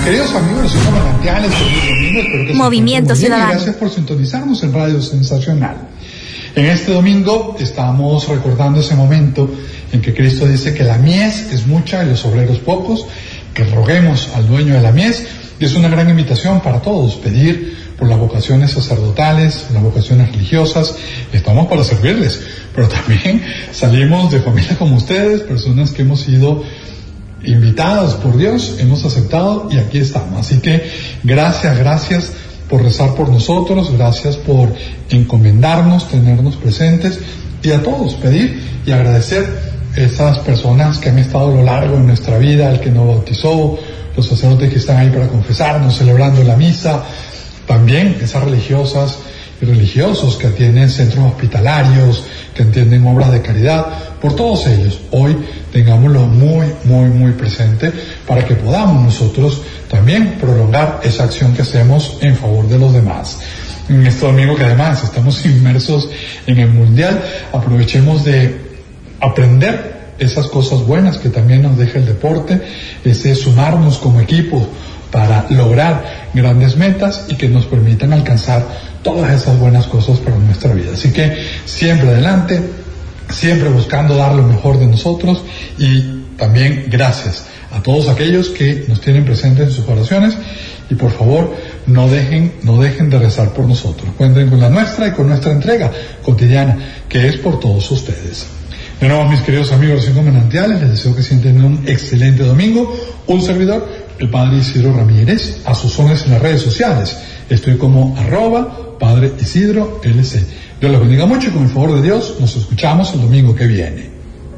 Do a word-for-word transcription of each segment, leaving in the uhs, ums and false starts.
Queridos amigos, soy Manantiales, feliz domingo, espero que Movimiento se encuentren muy bien Ciudadano. y gracias por sintonizarnos en Radio Sensacional. En este domingo estamos recordando ese momento en que Cristo dice que la mies es mucha y los obreros pocos, que roguemos al dueño de la mies, y es una gran invitación para todos, pedir por las vocaciones sacerdotales, las vocaciones religiosas. Estamos para servirles, pero también salimos de familias como ustedes, personas que hemos sido invitados por Dios, hemos aceptado y aquí estamos. Así que gracias, gracias por rezar por nosotros, gracias por encomendarnos, tenernos presentes, y a todos pedir y agradecer a esas personas que han estado a lo largo de nuestra vida, el que nos bautizó, los sacerdotes que están ahí para confesarnos, celebrando la misa, también esas religiosas y religiosos que atienden centros hospitalarios, que atienden obras de caridad. Por todos ellos, hoy tengámoslo muy, muy, muy presente para que podamos nosotros también prolongar esa acción que hacemos en favor de los demás. En este domingo, que además estamos inmersos en el Mundial, aprovechemos de aprender esas cosas buenas que también nos deja el deporte, ese sumarnos como equipo para lograr grandes metas y que nos permitan alcanzar todas esas buenas cosas para nuestra vida. Así que siempre adelante, siempre buscando dar lo mejor de nosotros, y también gracias a todos aquellos que nos tienen presentes en sus oraciones, y por favor no dejen, no dejen de rezar por nosotros. Cuenten con la nuestra y con nuestra entrega cotidiana, que es por todos ustedes. De nuevo, mis queridos amigos de Cinco Manantiales, les deseo que sienten un excelente domingo. Un servidor, el Padre Isidro Ramírez, a sus órdenes en las redes sociales. Estoy como arroba Padre Isidro L C. Dios los bendiga mucho y con el favor de Dios nos escuchamos el domingo que viene.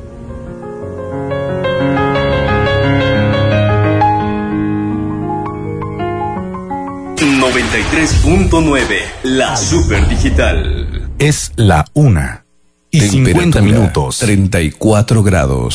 noventa y tres punto nueve, la Super Digital. Es la una y cincuenta minutos. treinta y cuatro grados.